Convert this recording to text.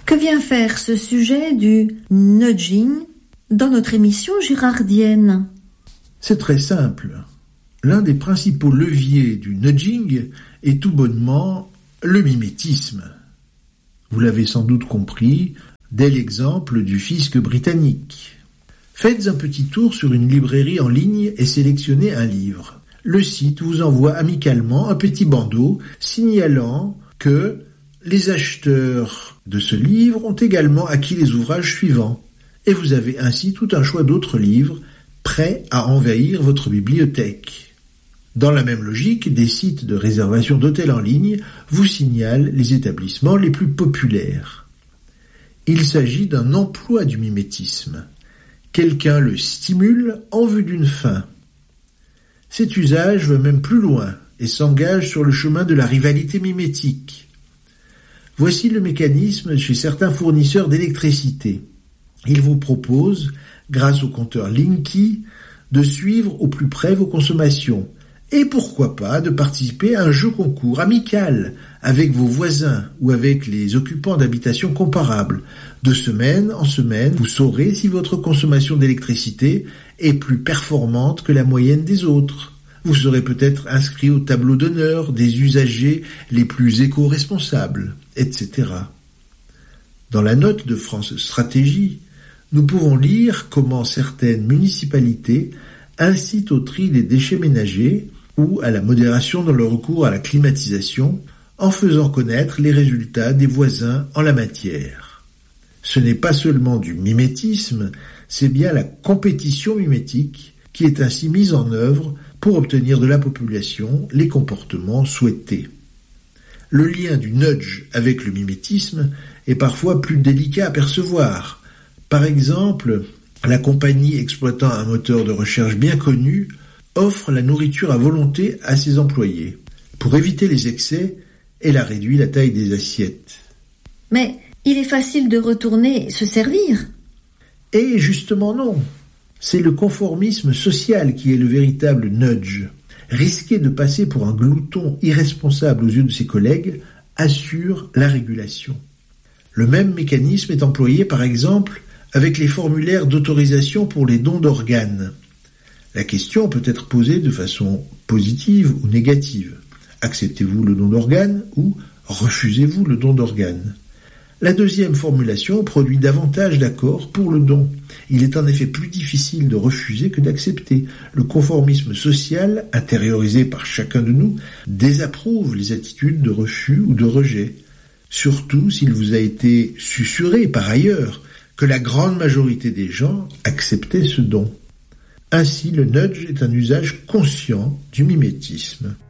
Que vient faire ce sujet du nudging dans notre émission girardienne ? C'est très simple. L'un des principaux leviers du nudging est tout bonnement le mimétisme. Vous l'avez sans doute compris dès l'exemple du fisc britannique. Faites un petit tour sur une librairie en ligne et sélectionnez un livre. Le site vous envoie amicalement un petit bandeau signalant que les acheteurs de ce livre ont également acquis les ouvrages suivants. Et vous avez ainsi tout un choix d'autres livres prêts à envahir votre bibliothèque. Dans la même logique, des sites de réservation d'hôtels en ligne vous signalent les établissements les plus populaires. Il s'agit d'un emploi du mimétisme. Quelqu'un le stimule en vue d'une fin. Cet usage va même plus loin et s'engage sur le chemin de la rivalité mimétique. Voici le mécanisme chez certains fournisseurs d'électricité. Ils vous proposent, grâce au compteur Linky, de suivre au plus près vos consommations et pourquoi pas de participer à un jeu concours amical avec vos voisins ou avec les occupants d'habitations comparables. De semaine en semaine, vous saurez si votre consommation d'électricité est plus performante que la moyenne des autres. Vous serez peut-être inscrit au tableau d'honneur des usagers les plus éco-responsables, etc. Dans la note de France Stratégie, nous pouvons lire comment certaines municipalités incitent au tri des déchets ménagers ou à la modération dans le recours à la climatisation, en faisant connaître les résultats des voisins en la matière. Ce n'est pas seulement du mimétisme, c'est bien la compétition mimétique qui est ainsi mise en œuvre pour obtenir de la population les comportements souhaités. Le lien du nudge avec le mimétisme est parfois plus délicat à percevoir. Par exemple, la compagnie exploitant un moteur de recherche bien connu offre la nourriture à volonté à ses employés. Pour éviter les excès, elle a réduit la taille des assiettes. Mais il est facile de retourner se servir. Et justement non. C'est le conformisme social qui est le véritable nudge. Risquer de passer pour un glouton irresponsable aux yeux de ses collègues assure la régulation. Le même mécanisme est employé par exemple avec les formulaires d'autorisation pour les dons d'organes. La question peut être posée de façon positive ou négative. Acceptez-vous le don d'organes ou refusez-vous le don d'organes ? La deuxième formulation produit davantage d'accords pour le don. Il est en effet plus difficile de refuser que d'accepter. Le conformisme social, intériorisé par chacun de nous, désapprouve les attitudes de refus ou de rejet. Surtout s'il vous a été susurré par ailleurs que la grande majorité des gens acceptaient ce don. Ainsi, le nudge est un usage conscient du mimétisme.